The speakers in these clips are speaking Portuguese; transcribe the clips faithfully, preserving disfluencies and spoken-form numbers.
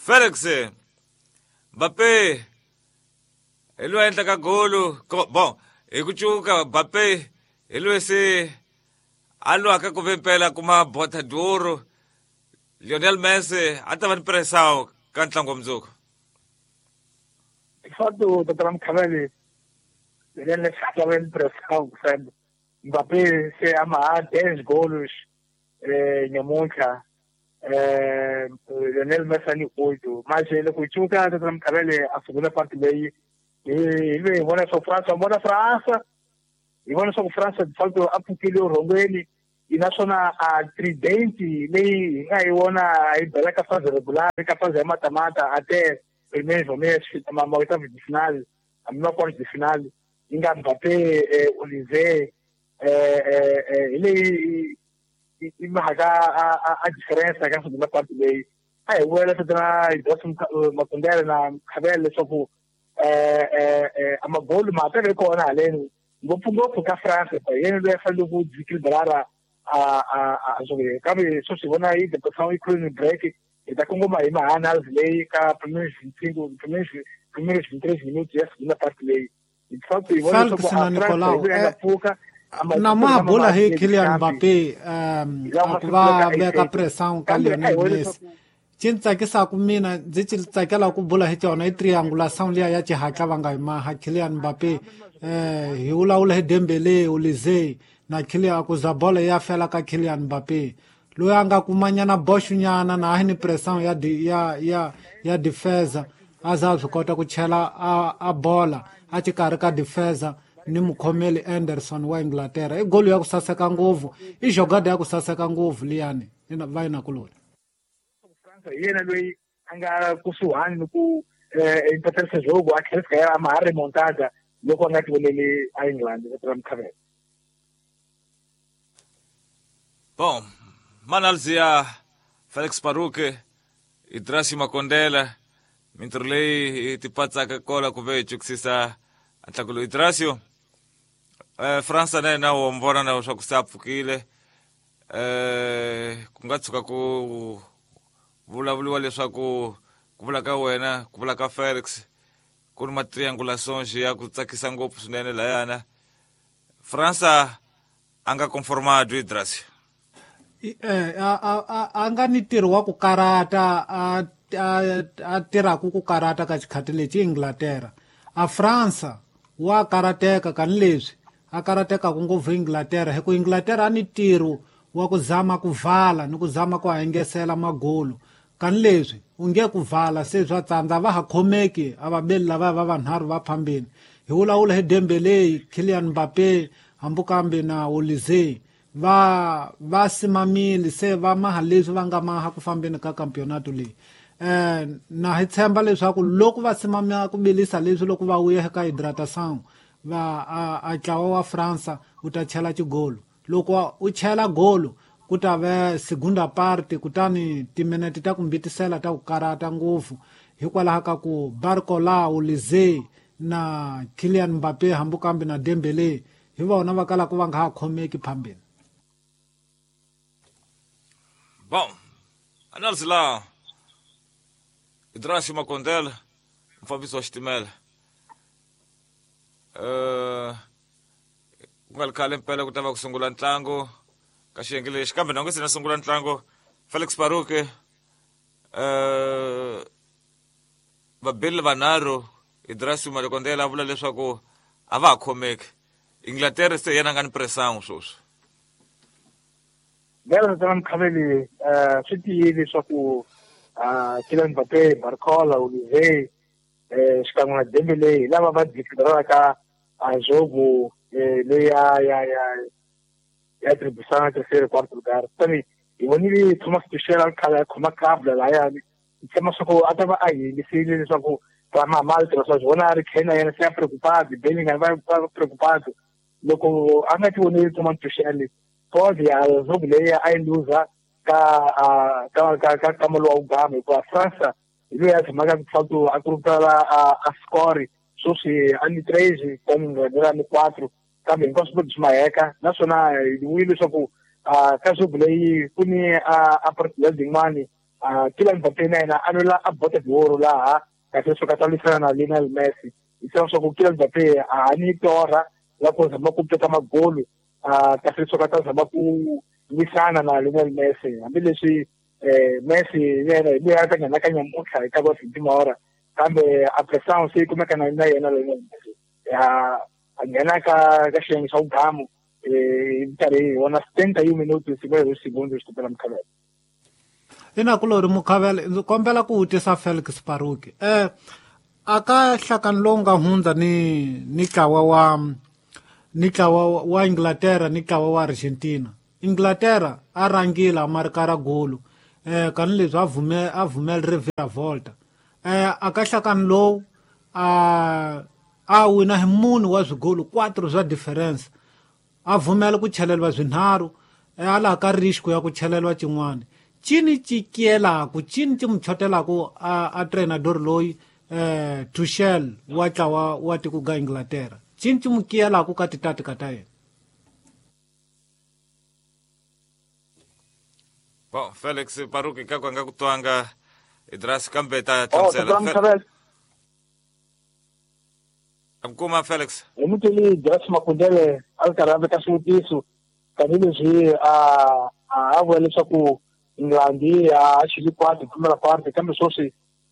Felix, Mbappé, ele entra com golo. Bom, eu chuca Mbappé, ele esse alo aka kuvempela kuma bota de ouro. Lionel Messi atava pressão cantando como jogo. De fato, doutor Mkhabeli, Lionel Messi atava pressão, sabe? Mbappé se ama dez golos em Monca. Lionel Messi ali oito, mas ele cuicuca doutor Mkhabeli a segunda parte daí ele vai na sua França, vai na França e vai na sua França de fato a pouquinho o Romeli e na zona a tridente nem aí ona aí bela capaz regular capaz de mata-mata até primeiro mês uma oitava de final a menor parte de final ainda Mbappé Olise ele e marcar a a diferença que a segunda parte daí aí o ela está uma condena na cabelo só a uma bola mata ele com a além vou pôr para a França ele vai fazer o desequilibrar a a a sobre cabe só se vão aí depois são e cruising break e da como uma uma análise lei cá primeiros vinte e cinco primeiros primeiros vinte e três minutos e a segunda parte lei e de fato eu vou só a França na uma bola aí Kylian Mbappé va beka pressão ka Lionel Messi cinta ke sa ku mina zitsi tsakela ku bola he tsona triangulação le ya tshaka banga ma ha Kylian Mbappé eh hi ula ula Dembele Olise na Kylian ku za bola ya fela ka Kylian Mbappé lo yanga kumanyana boshunyana na hini pressão ya ya ya ya defesa aza zikota ku chela a a bola a tshikari ka defesa ni mukhomeli Anderson wa Inglaterra i golo ya ku saseka ngopfu i jogada ya ku saseka ngopfu liyani ina va ina kuloni yena loyi anga kusuhani ku empatar esse jogo aqueles que era uma remontada loko ngati volele a England doutor Mkhabeli. Bom, manalzia Felix Paruque e Draci Makondela mintrolei e tipatsa ka kola ku vechu kusisa atakulo Idracio eh França ne na wombona na swa kusapfukile eh kungatsuka ku vulavuliwa leswaku ku vula ka wena ku vula ka Felix ku ri matriangulações ya ku tsakisa ngopfu swinene layana França a nga conformado Idracio eh a nga ni tirho wa ku karata a a tirhaku ku karata ka xikhati lexi Inglaterra a França wa karateka kani leswi a karateka ku ngopfu Inglaterra hi ku Inglaterra a ni tirho wa ku zama ku vala ni ku zama ku hengesela magolo kani leswi u nge ku vala se swa tsandza va ha khomeki a vabeli lava va vanharhu va phambeni hi wulawula hi Dembele Kylian Mbappé hambukambe na Olise va va simamile se va maha leswi va nga maha ku fambeni ka kampionato leyi eh na hi tshemba leswaku loko va simama ku bilisa leswi loko va vuya eka hydratação va a tlawa wa França u ta chela xigolo loko u chela golo ku ta ve segunda parte kutani timinete ta ku mbitisela ta ku karata ngopfu hikwalaho ka ku Barcola Olise na Kylian Mbappé hambukambe na Dembele hi vona va kala ku va nga ha khomeki phambeni. Bom, análise lá Idracio Makondela Mfambisi wa xitimela uh, ku nga likhale mpela ku ta va ku sungula ntlangu ka xiyenge lexi kambe na ku se na sungula ntlangu Felix Paruque uh, vabeli vanharhu Idracio Makondela a vula leswaku a va ha khomeki Inglaterra se yena nga ni pressão sweswi Bela doutor Mkhabeli swi tiyile leswaku Kylian Mbappé Barcola Olise xikan'we na Dembele lava va desequilibraka a jogo leyi ya ya ya ya atribuição a terceiro e quarto lugar kutani hi vonile Thomas Tuchel a khala khoma kabla layani hi tshema swa ku a ta va a yingisile leswaku Rama Malta swa swi vona a ri khena yena se a preocupado Bellingham va va preocupado loko a nga ti vonile Thomas Tuchel pode a jogo leyi a yi luza ka ka ka ka ka molo wa ugame kwa França ile ya tshemaka ku fato a kurutala a score so si ani treze como era ni quatro kambe nkosi bo dismayeka naswona hi wile swa ku ka jogo leyi kuni a a partida din'wani uh, Kylian Mbappé na yena ano la a bote boro laha kasi so ka talisana na Lionel Messi isang so ku Kylian Mbappé a ni tora la ko zama ku teka magolo uh, kasi so ka zama ku lisana na Lionel Messi hambileswi eh Messi yena ibe ata ngana kanya mutla eka go fintima hora kambe a pressão se como é que na yena Lionel Messi ya angena ka ka shengi sa ugamo eh tare wana setenta e um minutos e segundos pela Mkhabela. Ina kulori Mukhabela ndzi kombela ku vutisa Felix Baruki eh aka hlakani lowu nga hundza ni ni ntlawa wa ni ntlawa wa Inglaterra ni ntlawa wa Argentina. Inglaterra a rangile a marikara golu eh kani leswi a vume a vumele volta eh aka hlakani lowu a a wina hi munhu wa swigolu quatro swa difference a vumela ku cheleriwa swinharhu a laha ka risk ya ku cheleriwa cin'wana cini ci kielaku cini ci mu chotelaku a, a trainador loyi eh, Tuchel wa tlawa wa tiko ga Inglaterra cini ci mu kielaku ka titatika ta yena. Bom, Felix Baruki ka kwanga kutwanga idrasi kambe ta Oh, tamsela Mkhabela. Amkuma Felix Emuteli Graça Makundele alkarave ka swivutiso tanihileswi a a vuyele leswaku England a xili kwati primera parte kambe sweswi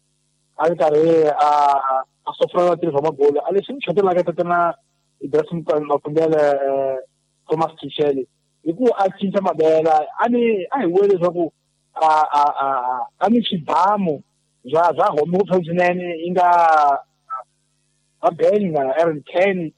a ri karhi a a sofra vatirhi va magolo a leswi ni chotelaka tatana Graça Makundele Thomas Tuchel hi ku a cinca mabela a ni a hi vuyele leswaku a a a a ni swibamu bya bya home ngopfu swinene yi nga Bellingham, Aaron Kane,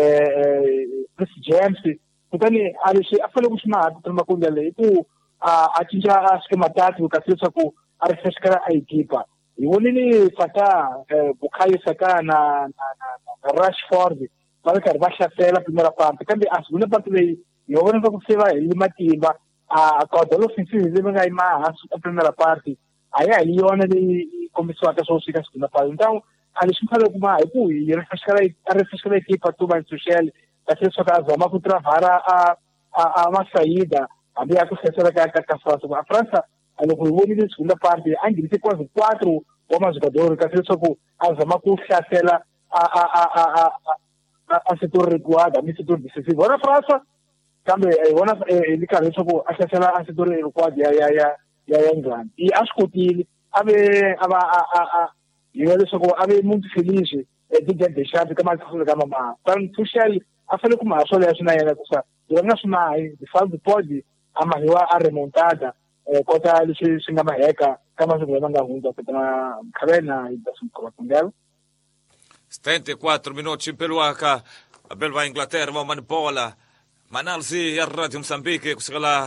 Chris James, kutani alishi afale kushima tutuma kundale itu a cinca skema tatu kasisa ku arifeskara a equipa. Iwoni ni fata Bukayo Saka na na Rashford para que baixa tela primeira parte. Kambi a segunda parte dei iwoni va kuseva limatimba a kodolo ofensivo limenga ima a primeira parte. Aí a Liona de começou a ter sua segunda parte. Então alishimkhale kuma hiku yirefeskala arefeskala equipa tu ba Tuchel kasi so ka zama ku travara a a a masaída abi a kusesera ka ka França a França ali ku woni de segunda parte angirite quase quatro homens jogadores kasi so ku a zama ku hlasela a a a a a a setor recuado mi setor decisivo ora França kambe wona indicare so ku a hlasela a setor recuado ya ya ya ya England e ascoltili ave ava a a a eu acho que ave muito feliz de ter deixado que mais coisa kama ma para Tuchel afale kuma sole asina yana kusa duranga suna de fato pode amarrar a remontada kota lisi singama heka kama zingoma ngahunda para Mkhabela e da Sumkoma Kundela setenta e quatro minutos pelo aka a belva Inglaterra va manipola manalzi ya Radio Mozambique kusala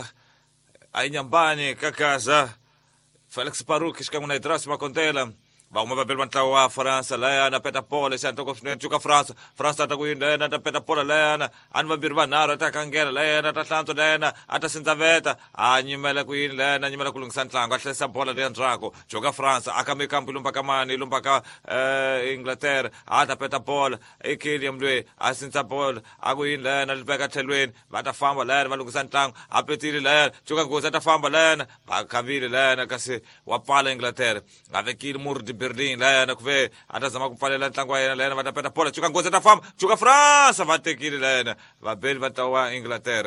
ainyambani kakaza Felix Baruki shkamuna idrasi makondela Vamos ver o tau a França lá na peta pola se antoco frente joga França França tá com na na peta pola lá na an va birba na ata kangera lá na ta tanto na ata sentaveta a nyimela ku in lá na nyimela ku lungsan tlango atle sa pola dentro drago joga França akame campo lumpa kamani lumpa ka Inglaterra ata peta pola e Kylian Mbappé a senta pola a ku in lá na pega telwen va ta famba lá va lungsan tlango a petire lá joga goza ta famba lá va kavile lá na kasi wa pala Inglaterra avec il mur de Berlin lá na kuve atazama kupalela ntlango yena lá va tapeta pola chuka ngoza ta famba chuka França va tekile lá va bel va tawa Inglaterra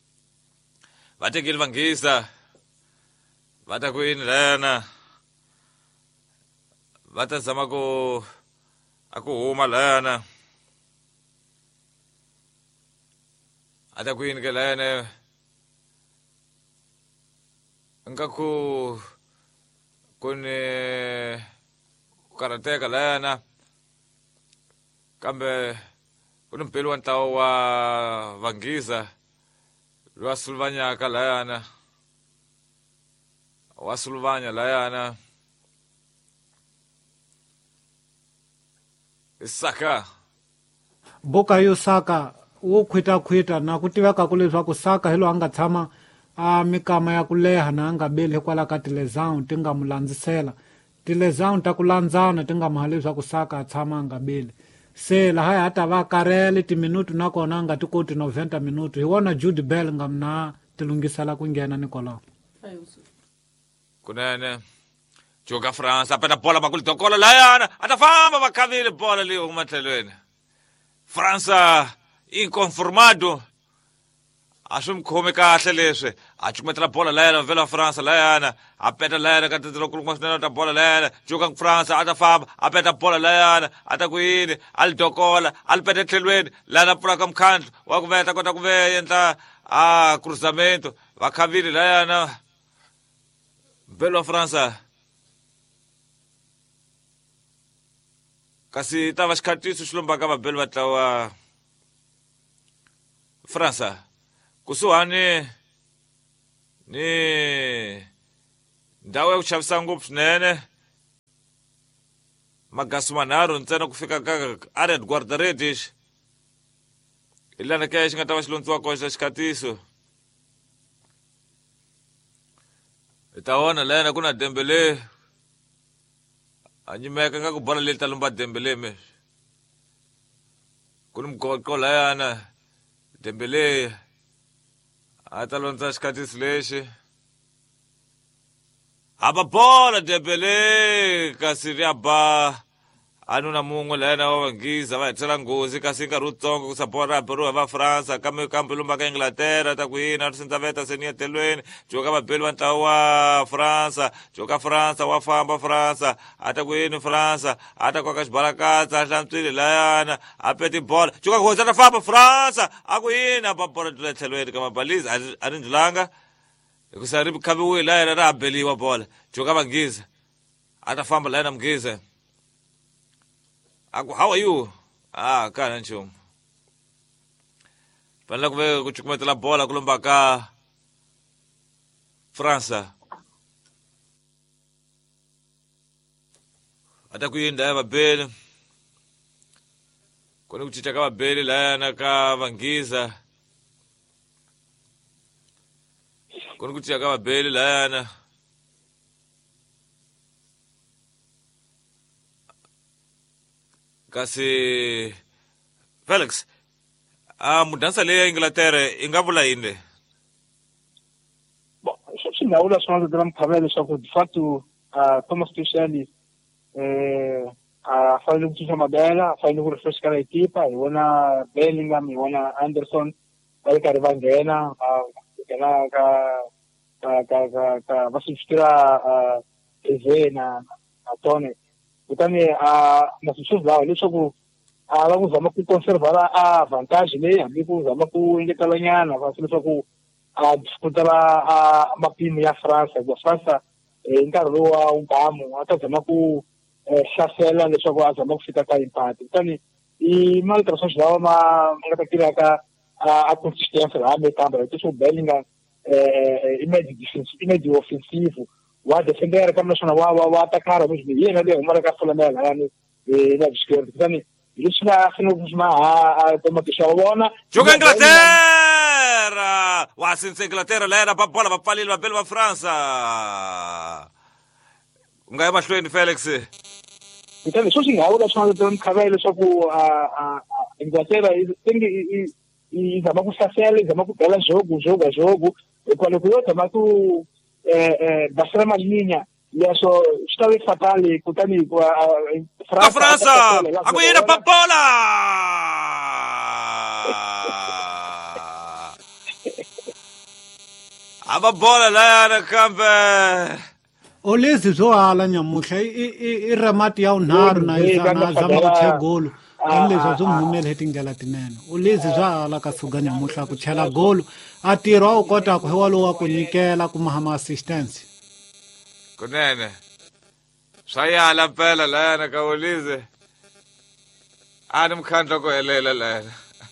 va tekile vangisa va ta kuin lá va tazama ku aku huma lá ata kuin ke lá ngaku kun karateka lana kambe kunompelo antao wa vangiza lwa sulvanya kalana wa sulvanya layana Saka Bukayo Saka wo khwita khwita na ku tiveka ku leswaku Saka hilo anga tshama a mikama ya ku leha na anga beli kwala ka tilezão ti nga mu landzisela tilezão ta ku landzana ti nga maha leswaku Saka a tshama anga beli se laha ha ta va karele timinutu nakona anga ti koti noventa minutu hi wona Jude Bellingham na tilungisela ku nghena ni kwalaho kunene Joga França, apeta bola bagulho tokola layana, atafamba vakavile bola ali umatlhelweni. França inconformado. Asumkhome kahle leswi. Achumetela bola layana vela França layana, apeta layana katetelo kulungwa ta bola layana, joga França atafamba, apeta bola layana, atakwini, alitokola, alipeta tlhelweni, lana pula kamkhandlo, wakuveta kota kuveyenta a cruzamento, vakavile layana. Vela França. Kasi tava xikhatisi xi lombaka vabeli va tlawa França kusuhani ni ndhawu ya ku xavisa ngopfu swinene magasi manharhu ntsena ku fika ka Ariad Guardarete hi lana kaya xi nga ta va xi lontsiwa kona xa xikhatisi hi ta vona lana ku na Dembele anyimeka nga ku bola leyi ta lomba Dembele me ku ni mgoqo layana Dembele a ta londza xikhatisi lexi hava bola Dembele kasi ri ya ba anuna mun'we layana wa vanghiza va hetisela nghozi kasi nkarhi wutsongo ku bola ra beriwa va França kambe kambe lomba ka Inglaterra ta ku yini a ri sindza veta se ni etelweni joka vabeli va ntlawa wa França joka França wa famba França a ta ku yini França a ta koka xibalakatsa a hlantswile layana a peti bola joka nghozi a ta famba França a ku yini a ba bola tile tlhelweni ka mabalizi a ri ndlulanga hikusa ri khaviwile layana ra ha beliwa bola joka vanghiza a ta famba layana mghiza. How are you? Ah, kana nchumu. Panela ku ve ku cukumetela bola ku lomba ka França. Ata ku yinda ya vabeli. Ku ni ku cinca ka vabeli layana ka vanghiza. Ku ni ku cinca ka vabeli layana. Kasi Felix a mudança leyi ya Inglaterra i nga vula yini? Bom, swi swi nga vula swin'wana ndzi mukhavela leswaku de facto Thomas Tuchel eh a fanele ku cinca mabela a fanele ku refresh-kala ekipa hi vona Bellingham hi vona Anderson va ri karhi va nghena nghena ka ka ka ka ka va substitute Eze na na Tone kutani a masisho lawa leswaku a va ku zama ku conserva a advantage leyi hambi ku zama ku engetelanyana va leswaku a disputela a mapimo ya França ku França hi nkarhi lowu wa ugamu a ta zama ku hlasela leswaku a zama ku fika ka empate kutani i maltraso lawa ma nga ta tiraka a consistence hambi kambe leswo Bellingham eh image defensive image offensive wa defender kama naswona wa wa atakara mimi yeye ndio mara ka fulamela yani na bishkert kutani ilishina khino kusma a toma kishawona Joga Inglaterra wa sinse Inglaterra la era pa bola va palile va bel va França unga emahlweni Felix kutani swo singawula swona tom khavela leswaku a Inglaterra ingi izama ku hlasela izama ku bela jogo jogo jogo kwalo ku yota ku eh basela malinha yaso stave fatale kutani kwa França França akuyina pa bola aba bola la na kambe olezi byo hala nyamuhla i remati ya unharhu na izana zama ku chela golo leswi byo mhumela hi tindlela tinene olezi bya hala ka suga nyamuhla ku chela golo a tirha u kota ku hewa lowa ku nyikela ku mahama assistance kunene swa yala mpela lana ka olize a ni mkhandlo ku helela lana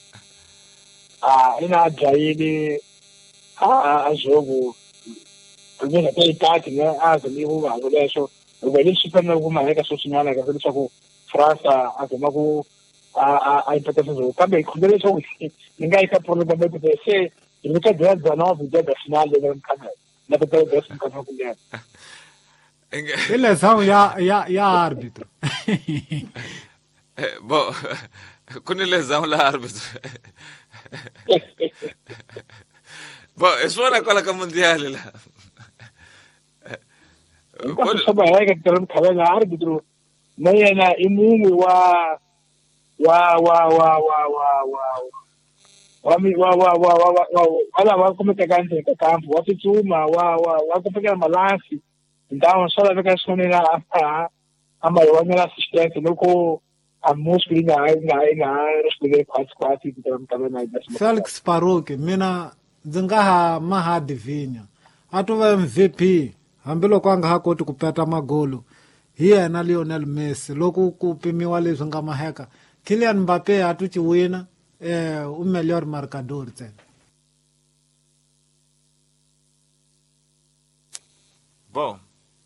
ah ina dlayini a jogo ngeke tayitati ne azimi kuba lesho ubele sifana kuma heka sosinyana ka leswaku França azama ku a a ipata zo kambe ikhundele so ningaika problema beku se ilika dza na video da final de kamera na beto da kamera kunga ile sawa ya ya ya árbitro bo kuni lesão la árbitro bo es una cola ka mundial la hinkwaswo swa boheka ku tirha mikhavela arbitro na yena i mun'we wa wa wa wa wa wa wa wa mi wa wa wa wa wa wa lava kumekaka endzeni ka kampu wa tsutsuma wa wa wa kupekela malansi ndhawu swa laveka swinene a a ma yonela assistente loko a muscle yi nga yi nga yi nga respirate kwatsi kwatsi ku tirha mikhavela na Felix Baruch mina ndzi nga ha Mahadi Vinya a to va M V P hambiloko a nga ha koti ku peta magolo hi yena Lionel Messi loko ku pimiwa leswi nga maheka Kylian Mbappe a tu ci wina eh u melhor marcador ntsena. Bom,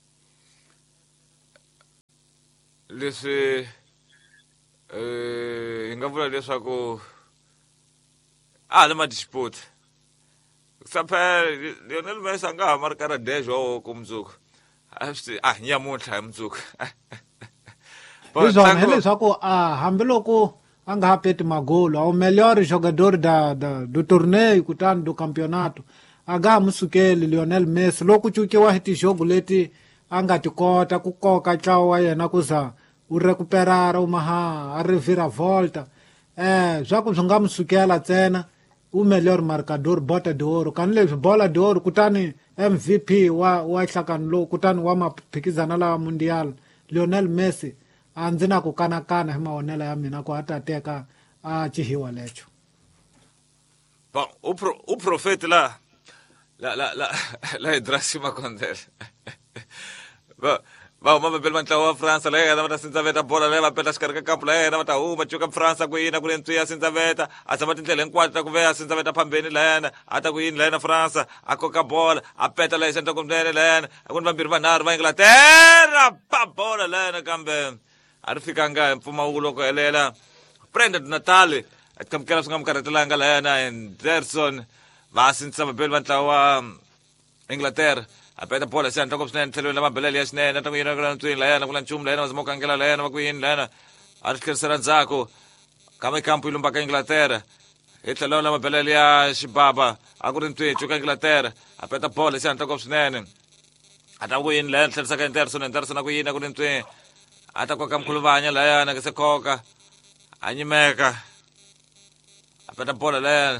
leswi eh hi nga vula leswaku a le madisputa saphela Lionel Messi a nga ha markara dejo ku mundzuku a swi ah nyamuntlha hi mundzuku Bizona hileswaku a hambiloko a nga ha peti magolo o melhor jogador da da do torneio kutani do campeonato a nga ha musukeli Lionel Messi loko cuciwa hi tijogo leti a nga ti kota ku koka ntlawa wa yena ku za u recuperara u maha a rivira volta eh swaku swi nga musukela ntsena u melhor marcador bota de ouro kani leswi bola de ouro kutani M V P wa wa nhlakani lowu kutani wa maphikizana lawa mundial Lionel Messi a ndzi na ku kanakana hi mawonelo ya mina ku a ta teka a cihiwa lecho. Bom, o, pro, o profeta lá, lá, lá, lá, lá é Dracima Condel. Bom, bom, mas pelo menos a França, lá, ela está sem saber a bola, ela pela escarga campo, lá, ela está uma, chuca França, cuina, com entuia, sem saber, a saber tem em quatro, com ver, sem saber a pambene, lá, a ta cuina, lá na França, a coca bola, a peta lá, senta com dele, lá, a quando vai birmanar, vai Inglaterra, pa bola, lá, na campo. Arifikanga mpuma uloko elela prende do Natale atkamkela sunga mkaretelanga lana Anderson vasinsa mabel vantlawa Inglaterra apeta bola senta kopsnen telo lama beleli yasne nata kuyina kuna twin lana kuna chum lana mazmokangela lana makuyin lana arikesera nzako kama kampu ilumba ka Inglaterra itelo lama beleli ya shibaba akurin twin chuka Inglaterra apeta bola senta kopsnen ata kuyin lana tselsa ka Anderson Anderson akuyina kuna twin ata kwa kamkhuluvanya layana ke sekhoka anyimeka apeta bola layana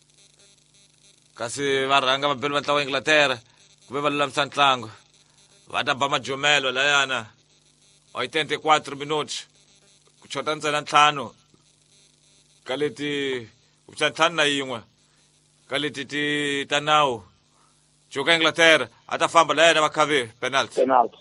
kasi varanga mabelo va ntlawa Inglaterra ku ve va lulamisa ntlangu va ta ba majomelo layana oitenta e quatro minutos ku chota ntsena ntlhanu ka leti ku pisa ntlhanu na yin'we ka leti ti ta nawu joka Inglaterra a ta famba layana va khave penalty penalty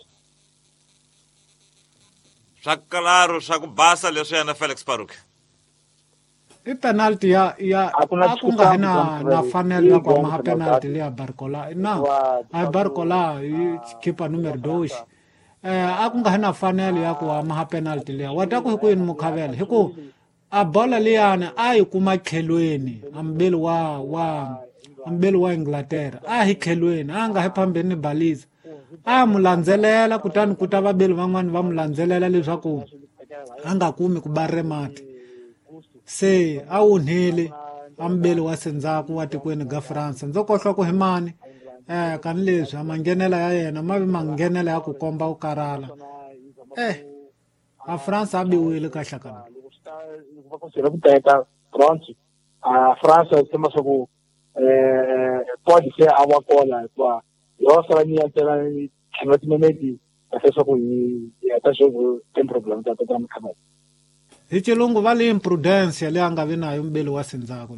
swa kalaro swa ku basa leswi yana Felix Baruch I penalty ya ya A ku na a ku nga na xikombiso na fanele ya ku xikombiso maha na penalty tati. le ya Barcola na Wa- a Barcola i keeper numero dois eh a ku nga na fanele ya ku maha penalty le wa ta ku ku yin mukhavela hi ku a bola liyana a yi kuma khelweni ambeli wa wa ambeli wa Inglaterra a hi khelweni a nga hi phambeni baliza a mu landzelela kutani ku ta vabeli van'wani va mu landzelela leswaku a nga kumi ku barre mati se a onhile ambeli wa sendzhaku wa tikweni ga France ndzo kohlwa ku himani eh kani leswi a manghenela ya yena mavi manghenela ya ku komba u karala eh a France a biwile ka hlakana va considera ku teka pronto a França sema swa ku eh pode ser a wa kona hikuva yo sala ni yantela twenty minutes kasi swa ku yi ta jogo tem problem ta ta mkhamela hi xilungu va le imprudence leyi a nga vi nayo mbeli wa sendzhaku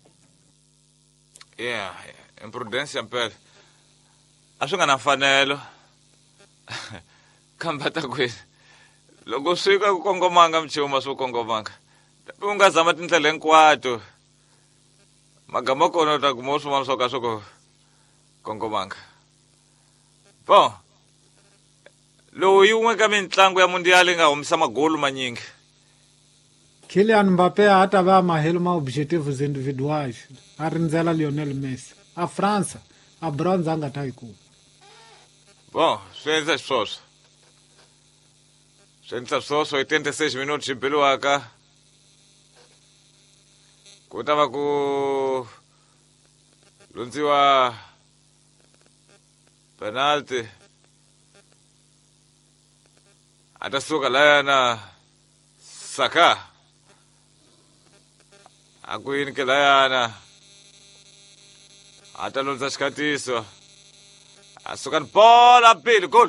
yeah imprudência mpela a swi nga na mfanelo kambe ta kwini loko swi ka ku kongomanga mchuma swi kongomanga tapi u nga zama tindlela hinkwato magama kona u ta kuma swin'wana swo ka swi ku kongomanga bon lowu yi wun'we ka mitlangu ya mundial nga humisa magolu manyingi Kylian Mbappe a ta va mahelo ma objetivos individuais a rindzela Lionel Messi a França a bronze a nga ta yi kuma bom swi endla swoswo swi endla swoswo oitenta e seis minutos xi beliwaka ku ta va ku lundziwa penalty atasuka layana Saka akwini ke layana atalonza xikatiso asuka ni bola pili gol